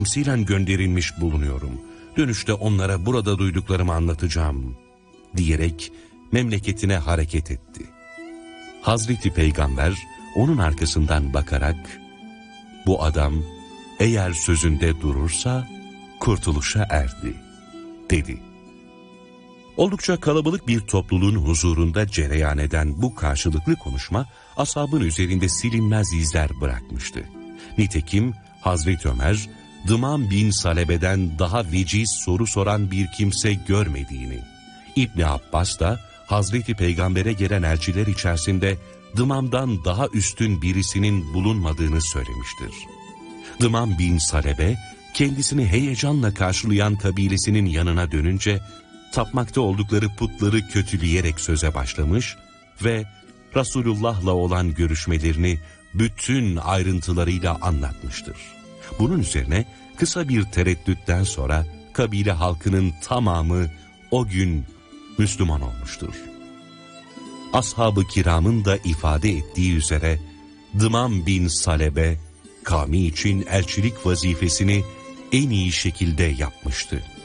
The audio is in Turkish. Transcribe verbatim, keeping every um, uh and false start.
temsilen gönderilmiş bulunuyorum. Dönüşte onlara burada duyduklarımı anlatacağım diyerek memleketine hareket etti. Hazreti Peygamber onun arkasından bakarak bu adam eğer sözünde durursa kurtuluşa erdi dedi. Oldukça kalabalık bir topluluğun huzurunda cereyan eden bu karşılıklı konuşma ashabın üzerinde silinmez izler bırakmıştı. Nitekim Hazreti Ömer, Dımam bin Salebe'den daha veciz soru soran bir kimse görmediğini, İbni Abbas da Hazreti Peygamber'e gelen elçiler içerisinde Dımam'dan daha üstün birisinin bulunmadığını söylemiştir. Dımam bin Salebe, kendisini heyecanla karşılayan kabilesinin yanına dönünce, tapmakta oldukları putları kötüleyerek söze başlamış ve Resulullah'la olan görüşmelerini bütün ayrıntılarıyla anlatmıştır. Bunun üzerine kısa bir tereddütten sonra kabile halkının tamamı o gün Müslüman olmuştur. Ashab-ı kiramın da ifade ettiği üzere Dımam bin Salebe kavmi için elçilik vazifesini en iyi şekilde yapmıştı.